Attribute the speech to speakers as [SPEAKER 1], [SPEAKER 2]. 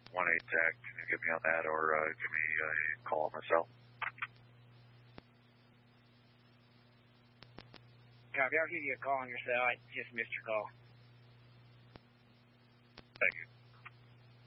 [SPEAKER 1] 1-8-TAC. Can you get me on that, or give me a call on my cell?
[SPEAKER 2] Copy. I'll give you a call on your cell. I just missed your call.
[SPEAKER 1] Thank you.